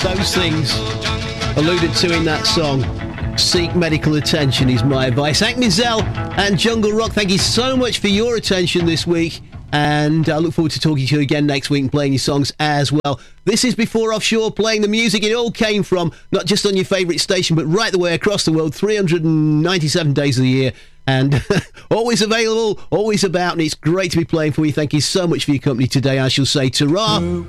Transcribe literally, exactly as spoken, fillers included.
those things alluded to in that song. Seek medical attention is my advice. Hank Mizell and Jungle Rock, thank you so much for your attention this week. And I look forward to talking to you again next week and playing your songs as well. This is Before Offshore, playing the music it all came from, not just on your favourite station, but right the way across the world, three hundred ninety-seven days of the year. And always available, always about, and it's great to be playing for you. Thank you so much for your company today. I shall say ta-ra.